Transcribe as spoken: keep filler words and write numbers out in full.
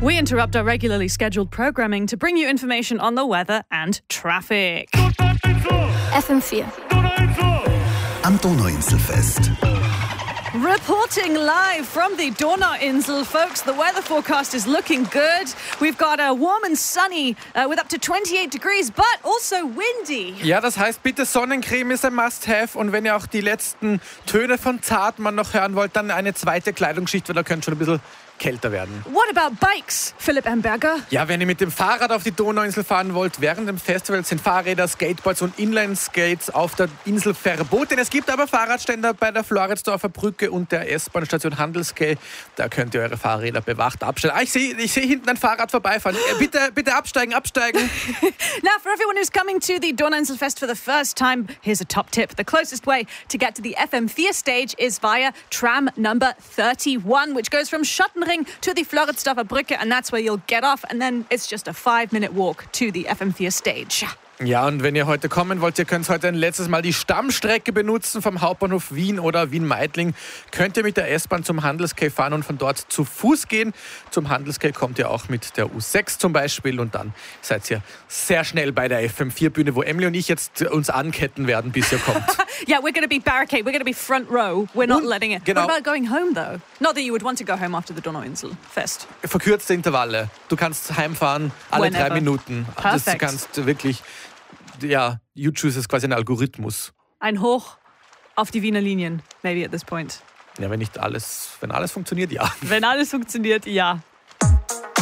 We interrupt our regularly scheduled programming to bring you information on the weather and traffic. F M vier. Am Donauinselfest. Reporting live from the Donauinsel, folks. The weather forecast is looking good. We've got a warm and sunny uh, with up to twenty-eight degrees, but also windy. Ja, das heißt, bitte Sonnencreme ist ein Must-Have. Und wenn ihr auch die letzten Töne von Zartmann noch hören wollt, dann eine zweite Kleidungsschicht, weil da könnte schon ein bisschen kälter werden. What about bikes, Philipp Amberger? Ja, wenn ihr mit dem Fahrrad auf die Donauinsel fahren wollt, während dem Festival sind Fahrräder, Skateboards und Inline-Skates auf der Insel verboten. Es gibt aber Fahrradständer bei der Floridsdorfer Brücke und der S-Bahn-Station Handelsquai. Da könnt ihr eure Fahrräder bewacht abstellen. Ah, ich sehe ich seh hinten ein Fahrrad vorbeifahren. Äh, bitte, bitte absteigen, absteigen. Now, for everyone who's coming to the Donauinselfest for the first time, here's a top tip. The closest way to get to the F M vier stage is via tram number thirty-one, which goes from Schottenring to the Floridsdorfer Brücke, and that's where you'll get off, and then it's just a five-minute walk to the F M vier stage. Ja, und wenn ihr heute kommen wollt, ihr könnt heute ein letztes Mal die Stammstrecke benutzen vom Hauptbahnhof Wien oder Wien-Meidling. Könnt ihr mit der S-Bahn zum Handelsquai fahren und von dort zu Fuß gehen. Zum Handelsquai kommt ihr auch mit der U sechs zum Beispiel und dann seid ihr sehr schnell bei der F M vier Bühne, wo Emily und ich jetzt uns anketten werden, bis ihr kommt. Yeah, we're going to be barricade. We're going to be front row. We're not Und, letting it. genau. What about going home, though? Not that you would want to go home after the Donauinselfest. Verkürzte Intervalle. Du kannst heimfahren alle Whenever. drei Minuten. Das Perfect. kannst wirklich, ja, you choose ist quasi ein Algorithmus. Ein Hoch auf die Wiener Linien, maybe at this point. Ja, wenn nicht alles, wenn alles funktioniert, ja. Wenn alles funktioniert, ja.